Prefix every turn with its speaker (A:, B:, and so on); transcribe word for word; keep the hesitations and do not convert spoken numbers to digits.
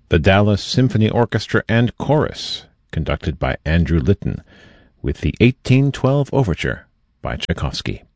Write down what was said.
A: The Dallas Symphony Orchestra and Chorus, conducted by Andrew Litton, with the eighteen twelve Overture by Tchaikovsky.